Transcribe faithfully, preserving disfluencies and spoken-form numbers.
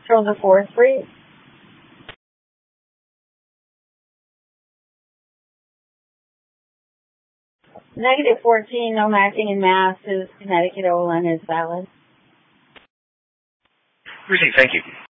Control the four three. Negative fourteen, no matching in Mass is Connecticut O L N is valid. Received, thank you.